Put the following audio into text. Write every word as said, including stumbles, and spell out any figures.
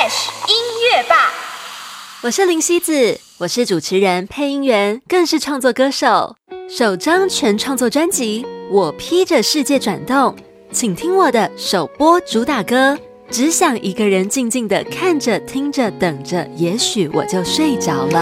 Flash 音乐吧！ 我是林希子，我是主持人、配音员，更是创作歌手。首张全创作专辑《我披着世界转动》，请听我的首播主打歌。只想一个人静静的看着、听着、等着，也许我就睡着了。